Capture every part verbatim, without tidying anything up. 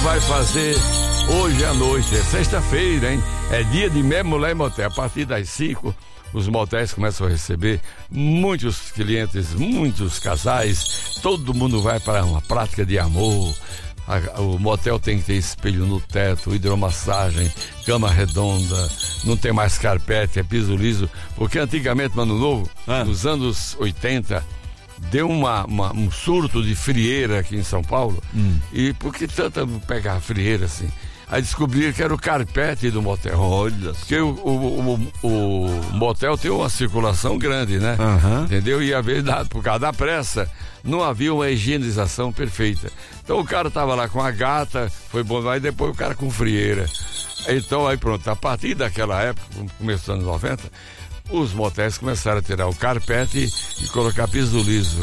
vai fazer hoje à noite, é sexta-feira, hein? É dia de Mé Mulher e Motel. A partir das cinco, os motéis começam a receber muitos clientes, muitos casais. Todo mundo vai para uma prática de amor. O motel tem que ter espelho no teto, hidromassagem, cama redonda, não tem mais carpete, é piso liso. Porque antigamente, Mano Novo, ah. nos anos oitenta, deu uma, uma, um surto de frieira aqui em São Paulo. Hum. E por que tanta pegar frieira assim? Aí descobriram que era o carpete do motel. Olha. Porque o, o, o, o motel tem uma circulação grande, né? Uhum. Entendeu? E às vezes, por causa da pressa, não havia uma higienização perfeita. Então o cara tava lá com a gata, foi bom, aí depois o cara com frieira. Então aí pronto, a partir daquela época, começo dos anos noventa, os motéis começaram a tirar o carpete e colocar piso liso.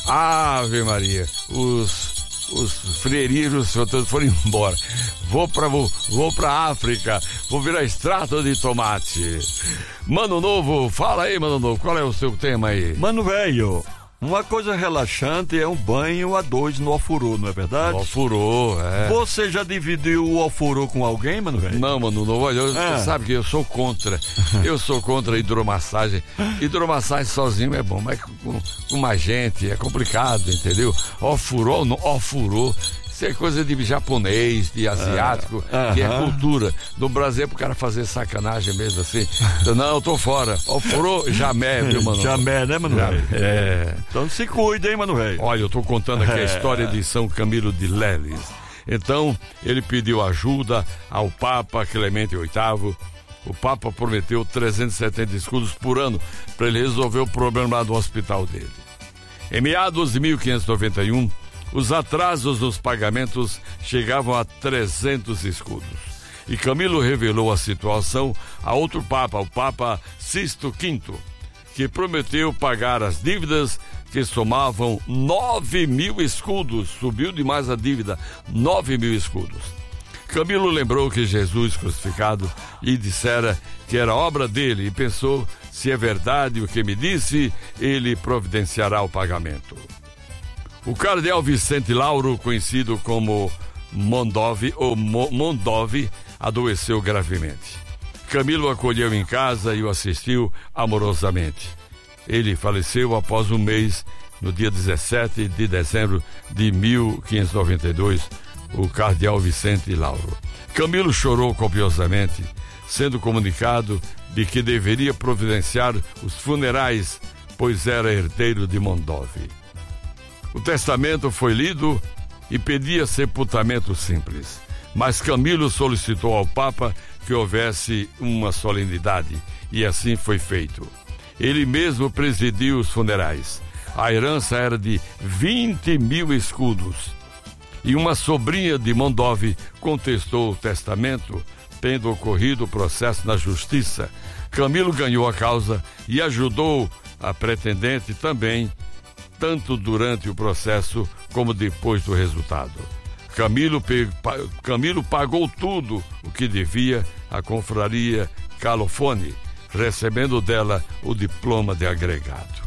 Ave Maria, os... Os freiriros todos foram embora. Vou pra, vou, vou pra África, vou virar extrato de tomate. Mano Novo, fala aí, Mano Novo, qual é o seu tema aí? Mano velho, uma coisa relaxante é um banho a dois no ofurô, não é verdade? No ofurô, é. Você já dividiu o ofurô com alguém, Mano velho? Não, Mano Novo, olha, eu, é. você sabe que eu sou contra. Eu sou contra a hidromassagem. Hidromassagem sozinho é bom, mas com, com mais gente é complicado, entendeu? Ofurô, não, ofurô. Isso é coisa de japonês, de asiático, é, que é cultura. No Brasil é pro cara fazer sacanagem mesmo assim. Não, eu tô fora. Ofurô, jamé, viu, Mano? Jamé, né, Mano? Jamé. É. Então se cuida, hein, Mano velho? Olha, eu tô contando aqui é. a história de São Camilo de Leles. Então, ele pediu ajuda ao Papa Clemente oitavo. O Papa prometeu trezentos e setenta escudos por ano para ele resolver o problema lá do hospital dele. Em meados de mil quinhentos e noventa e um, os atrasos nos pagamentos chegavam a trezentos escudos. E Camilo revelou a situação a outro Papa, o Papa Sisto quinto, que prometeu pagar as dívidas que somavam nove mil escudos. Subiu demais a dívida, nove mil escudos. Camilo lembrou que Jesus crucificado lhe dissera que era obra dele e pensou, se é verdade o que me disse, ele providenciará o pagamento. O cardeal Vicente Lauro, conhecido como Mondove ou Mo- Mondove, adoeceu gravemente. Camilo o acolheu em casa e o assistiu amorosamente. Ele faleceu após um mês, no dia dezessete de dezembro de mil quinhentos e noventa e dois, o cardeal Vicente Lauro. Camilo chorou copiosamente, sendo comunicado de que deveria providenciar os funerais, pois era herdeiro de Mondove. O testamento foi lido e pedia sepultamento simples, mas Camilo solicitou ao Papa que houvesse uma solenidade, e assim foi feito. Ele mesmo presidiu os funerais. A herança era de vinte mil escudos. E uma sobrinha de Mondove contestou o testamento, tendo ocorrido o processo na justiça. Camilo ganhou a causa e ajudou a pretendente também, tanto durante o processo como depois do resultado. Camilo, Camilo pagou tudo o que devia à confraria Calofone, recebendo dela o diploma de agregado.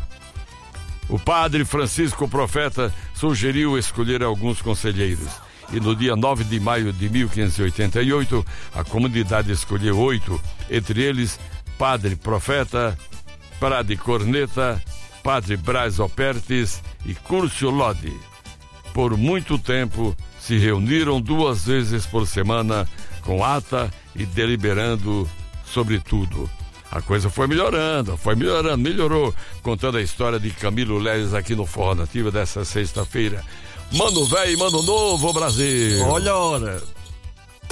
O padre Francisco Profeta sugeriu escolher alguns conselheiros e no dia nove de maio de mil quinhentos e oitenta e oito a comunidade escolheu oito, entre eles Padre Profeta, Padre Corneta, Padre Braz Opertes e Curcio Lodi. Por muito tempo se reuniram duas vezes por semana com ata e deliberando sobre tudo. A coisa foi melhorando, foi melhorando, melhorou, contando a história de Camilo Leles aqui no Forró Nativa dessa sexta-feira. Mano velho, mano novo, Brasil! Olha a hora!